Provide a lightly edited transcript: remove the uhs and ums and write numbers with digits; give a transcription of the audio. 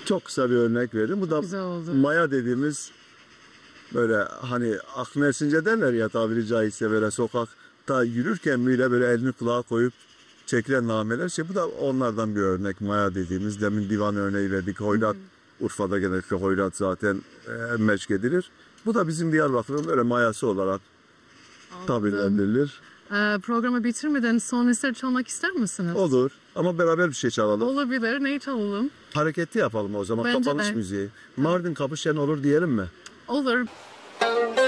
Çok kısa bir örnek vereyim. Bu da Güzel oldu. maya dediğimiz böyle hani aklına esince derler ya tabiri caizse böyle sokakta yürürken bile böyle elini kulağa koyup çekilen nameler. Bu da onlardan bir örnek maya dediğimiz. Demin divan örneği verdik. Hoyrat, Urfa'da genellikle hoyrat zaten meşk edilir. Bu da bizim Diyarbakır'ın böyle mayası olarak tabirlendirilir. Programı bitirmeden son eser çalmak ister misiniz? Olur ama beraber bir şey çalalım. Olabilir. Neyi çalalım? Hareketli yapalım o zaman. Bence Kapanış de. müziği. Mardin kapı şen olur diyelim mi? Olur.